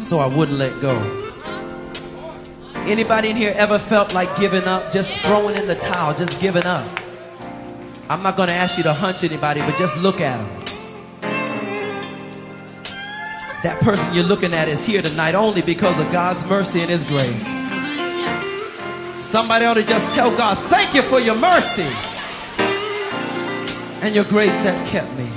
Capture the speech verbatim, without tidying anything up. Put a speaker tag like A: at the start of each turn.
A: so I wouldn't let go. Anybody in here ever felt like giving up, just throwing in the towel, just giving up? I'm not going to ask you to hunch anybody, but just look at them. That person you're looking at is here tonight only because of God's mercy and His grace. Somebody ought to just tell God, thank you for your mercy and your grace that kept me.